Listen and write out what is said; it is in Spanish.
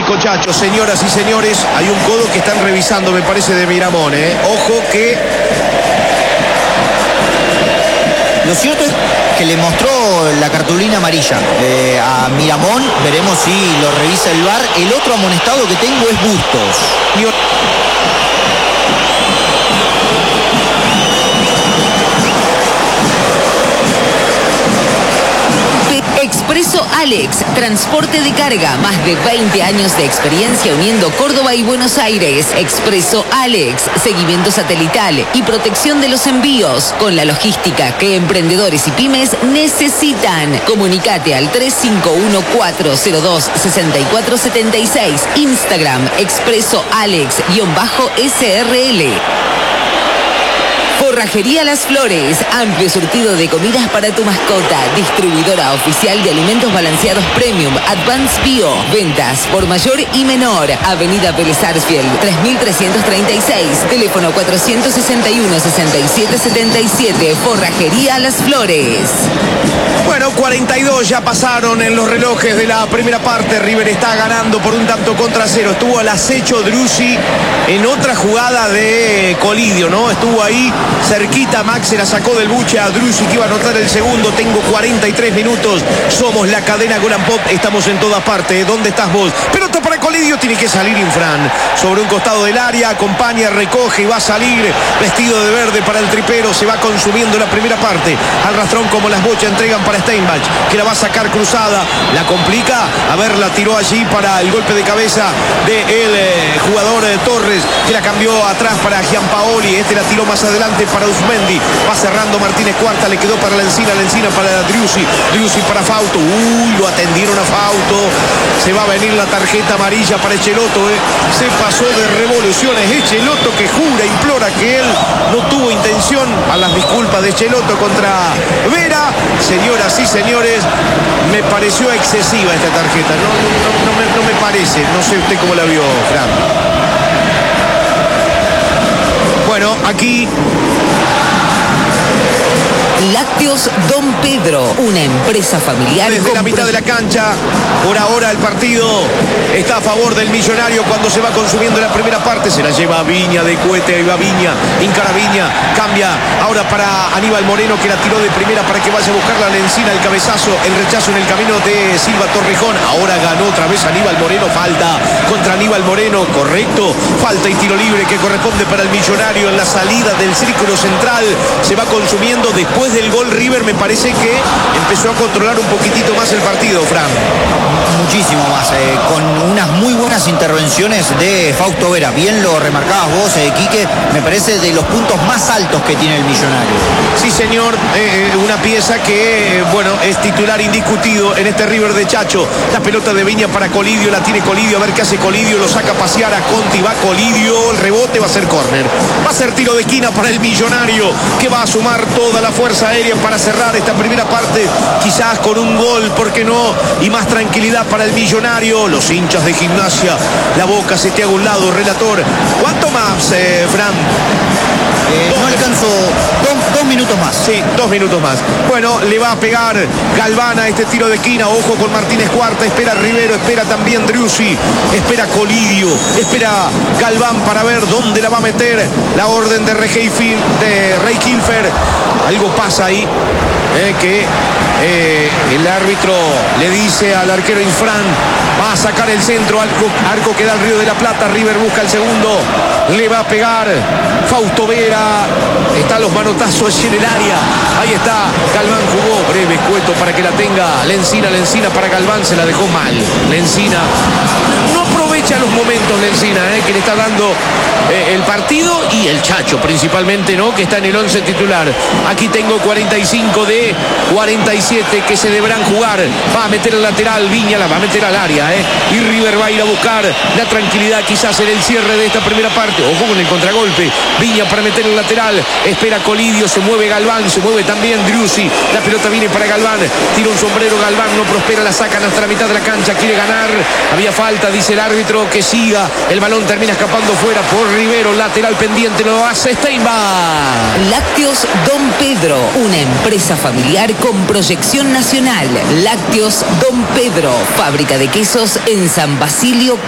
dijo Chacho. Señoras y señores, hay un codo que están revisando, me parece, de Miramón, ¿eh? Ojo que... Lo cierto es que le mostró la cartulina amarilla a Miramón. Veremos si lo revisa el VAR. El otro amonestado que tengo es Bustos. Expreso Alex, transporte de carga, más de 20 años de experiencia uniendo Córdoba y Buenos Aires. Expreso Alex, seguimiento satelital y protección de los envíos, con la logística que emprendedores y pymes necesitan. Comunicate al 351-402-6476, Instagram, Expreso Alex-SRL. Forrajería Las Flores, amplio surtido de comidas para tu mascota, distribuidora oficial de alimentos balanceados Premium, Advanced Bio, ventas por mayor y menor, Avenida Vélez Sarsfield, 3336, teléfono 461-6777, Forrajería Las Flores. Bueno, 42 ya pasaron en los relojes de la primera parte. River está ganando por 1-0. Estuvo al acecho Driussi en otra jugada de Colidio, ¿no? Estuvo ahí cerquita, Max se la sacó del buche a Driussi que iba a anotar el segundo. Tengo 43 minutos. Somos la cadena Golan Pop. Estamos en todas partes. ¿Dónde estás vos? Pelota para Colidio. Tiene que salir Infran. Sobre un costado del área. Acompaña, recoge y va a salir vestido de verde para el tripero. Se va consumiendo la primera parte. Al rastrón como las bochas entregan para Steinbach, que la va a sacar cruzada. La complica. A ver, la tiró allí para el golpe de cabeza del jugador Torres, que la cambió atrás para Gianpaoli. Este la tiró más adelante para Uzmendi. Va cerrando Martínez Cuarta. Le quedó para Lencina para Driussi. Driussi para Fauto. Lo atendieron a Fauto. Se va a venir la tarjeta amarilla para Echeloto. Se pasó de revoluciones. Echeloto que jura, implora que él no tuvo intención. A las disculpas de Echeloto contra Vera. Señoras y señores, me pareció excesiva esta tarjeta. No me parece. No sé usted cómo la vio, Fran. Bueno, aquí... Lácteos Don Pedro, una empresa familiar. Desde la mitad de la cancha, por ahora el partido está a favor del Millonario cuando se va consumiendo la primera parte. Se la lleva Viña de cohete, ahí va Viña, encara Viña, cambia ahora para Aníbal Moreno que la tiró de primera para que vaya a buscar la Lencina, el cabezazo, el rechazo en el camino de Silva Torrejón. Ahora ganó otra vez Aníbal Moreno, falta contra Aníbal Moreno, correcto, falta y tiro libre que corresponde para el Millonario en la salida del círculo central. Se va consumiendo después del gol River, me parece que empezó a controlar un poquitito más el partido, Fran. Muchísimo más, con unas muy buenas intervenciones de Fausto Vera. Bien lo remarcabas vos, Quique, me parece de los puntos más altos que tiene el Millonario. Sí, señor, una pieza que, bueno, es titular indiscutido en este River de Chacho. La pelota de Viña para Colidio, la tiene Colidio, a ver qué hace Colidio, lo saca a pasear a Conti, va Colidio, el rebote va a ser córner. Va a ser tiro de esquina para el Millonario, que va a sumar toda la fuerza aérea para cerrar esta primera parte, quizás con un gol, ¿por qué no? Y más tranquilidad para el Millonario. Los hinchas de Gimnasia, la boca se te haga un lado, relator. ¿Cuánto más, Fran? No alcanzo, dos minutos más. Sí, 2 minutos más. Bueno, le va a pegar Galván a este tiro de esquina. Ojo con Martínez Cuarta. Espera Rivero, espera también Driussi. Espera Colidio. Espera Galván para ver dónde la va a meter. La orden de Rey Kilfer. Algo pasa ahí. Que el árbitro le dice al arquero Infran, va a sacar el centro, arco que da al Río de la Plata. River busca el segundo, le va a pegar Fausto Vera. Están los manotazos en el área. Ahí está, Galván jugó breve, escueto para que la tenga Lencina para Galván, se la dejó mal. Lencina no aprovecha los momentos, Lencina, que le está dando el partido, y el Chacho principalmente, ¿no? Que está en el 11 titular. Aquí tengo 45 de 47 que se deberán jugar. Va a meter el lateral, Viña la va a meter al área, y River va a ir a buscar la tranquilidad quizás en el cierre de esta primera parte. Ojo con el contragolpe. Viña para meter el lateral, espera Colidio, se mueve Galván, se mueve también Driussi. La pelota viene para Galván, tira un sombrero Galván, no prospera, la sacan hasta la mitad de la cancha, quiere ganar, había falta, dice el árbitro que siga, el balón termina escapando fuera por Rivero, lateral pendiente, lo hace Steinbach. Lácteos Don Pedro, una empresa familiar con proyección nacional. Lácteos Don Pedro, fábrica de quesos en San Basilio,